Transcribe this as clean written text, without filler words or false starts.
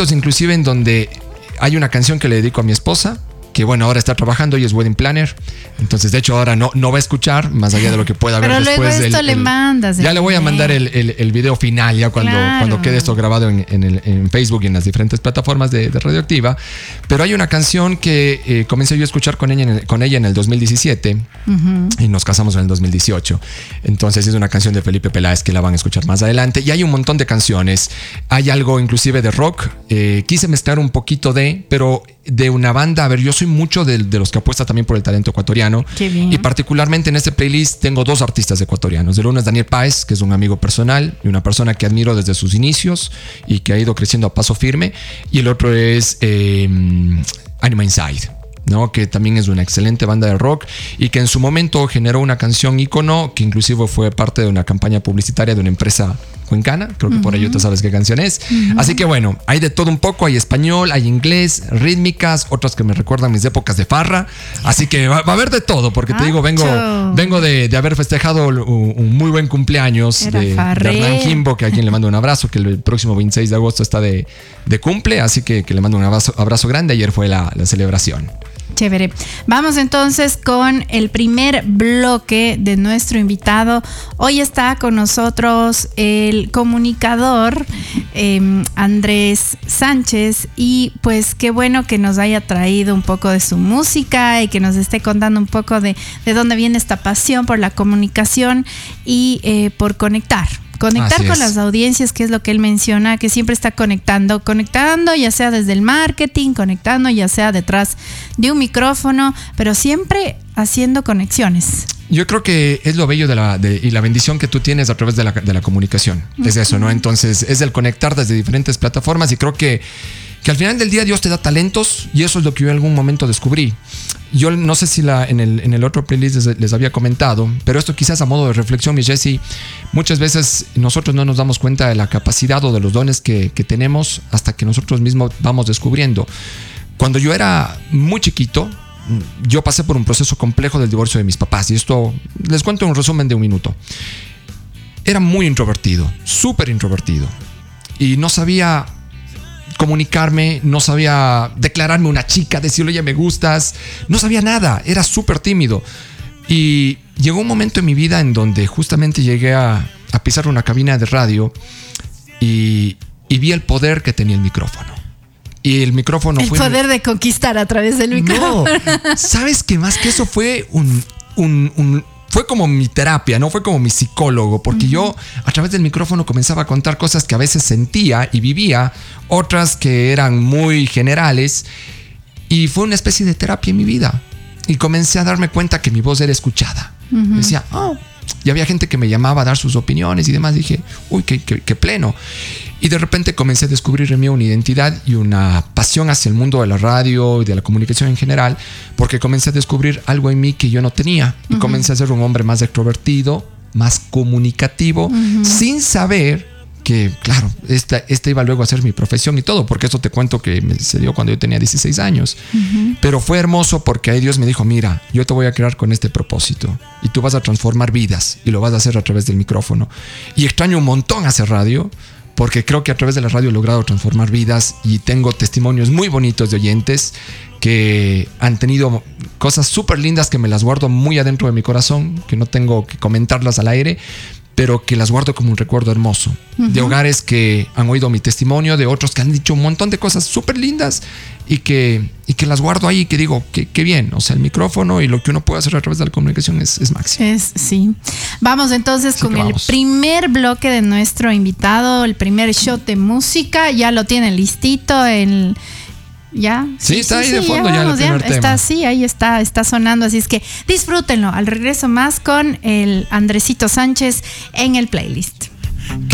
momentos inclusive en donde hay una canción que le dedico a mi esposa, que bueno, ahora está trabajando y es wedding planner. Entonces, de hecho, ahora no va a escuchar, más allá de lo que pueda ver después. Pero luego esto le mandas. Ya le voy a mandar el video final, ya cuando quede esto grabado en Facebook y en las diferentes plataformas de Radioactiva. Pero hay una canción que comencé yo a escuchar con ella en el 2017 y nos casamos en el 2018. Entonces, es una canción de Felipe Peláez que la van a escuchar más adelante. Y hay un montón de canciones. Hay algo inclusive de rock. Quise mezclar un poquito pero de una banda. A ver, yo soy mucho de los que apuesta también por el talento ecuatoriano. Qué bien. Y particularmente en este playlist tengo 2 artistas ecuatorianos. El uno es Daniel Páez, que es un amigo personal y una persona que admiro desde sus inicios y que ha ido creciendo a paso firme. Y el otro es Anima Inside, ¿no? Que también es una excelente banda de rock y que en su momento generó una canción ícono que inclusive fue parte de una campaña publicitaria de una empresa cuencana. Creo que por ello tú sabes qué canción es. Así que bueno, hay de todo un poco. Hay español, hay inglés, rítmicas, otras que me recuerdan mis épocas de farra. Así que va a haber de todo, porque te digo, vengo de haber festejado un muy buen cumpleaños de Hernán Jimbo, que a quien le mando un abrazo, que el próximo 26 de agosto está de cumple. Así que le mando un abrazo grande. Ayer fue la celebración. Chévere. Vamos entonces con el primer bloque de nuestro invitado. Hoy está con nosotros el comunicador Andrés Sánchez, y pues qué bueno que nos haya traído un poco de su música y que nos esté contando un poco de dónde viene esta pasión por la comunicación y por conectar con las audiencias, que es lo que él menciona, que siempre está conectando, ya sea desde el marketing, conectando ya sea detrás de un micrófono, pero siempre haciendo conexiones. Yo creo que es lo bello y la bendición que tú tienes a través de la comunicación. Es eso, ¿no? Entonces es el conectar desde diferentes plataformas, y creo que al final del día Dios te da talentos, y eso es lo que yo en algún momento descubrí. Yo no sé si en el otro playlist les había comentado, pero esto quizás a modo de reflexión, mi Jessy, muchas veces nosotros no nos damos cuenta de la capacidad o de los dones que tenemos hasta que nosotros mismos vamos descubriendo. Cuando yo era muy chiquito, yo pasé por un proceso complejo del divorcio de mis papás, y esto les cuento un resumen de 1 minuto. Era muy introvertido, súper introvertido, y no sabía comunicarme, no sabía declararme una chica, decirle ya me gustas, no sabía nada, era súper tímido. Y llegó un momento en mi vida en donde justamente llegué a pisar una cabina de radio y vi el poder que tenía el micrófono. Y el micrófono fue... El poder de conquistar a través del micrófono. No, ¿sabes qué? Más que eso fue fue como mi terapia, ¿no? Fue como mi psicólogo, porque yo a través del micrófono comenzaba a contar cosas que a veces sentía y vivía, otras que eran muy generales, y fue una especie de terapia en mi vida. Y comencé a darme cuenta que mi voz era escuchada. Decía, y había gente que me llamaba a dar sus opiniones y demás. Dije, uy, qué pleno. Y de repente comencé a descubrir en mí una identidad y una pasión hacia el mundo de la radio y de la comunicación en general, porque comencé a descubrir algo en mí que yo no tenía. Y comencé a ser un hombre más extrovertido, más comunicativo, sin saber que, claro, esta iba luego a ser mi profesión y todo, porque esto te cuento que me sucedió cuando yo tenía 16 años. Pero fue hermoso porque ahí Dios me dijo, mira, yo te voy a crear con este propósito y tú vas a transformar vidas y lo vas a hacer a través del micrófono. Y extraño un montón hacer radio, porque creo que a través de la radio he logrado transformar vidas, y tengo testimonios muy bonitos de oyentes que han tenido cosas súper lindas que me las guardo muy adentro de mi corazón, que no tengo que comentarlas al aire, pero que las guardo como un recuerdo hermoso, de hogares que han oído mi testimonio, de otros que han dicho un montón de cosas súper lindas y que las guardo ahí, y que digo, qué bien. O sea, el micrófono y lo que uno puede hacer a través de la comunicación es máximo. Sí. Vamos entonces con el primer bloque de nuestro invitado, el primer shot de música. Ya lo tiene listito, ¿ya? Sí, está ahí de fondo ya el primer tema. Está así, ahí está sonando, así es que disfrútenlo. Al regreso más con el Andresito Sánchez en el playlist.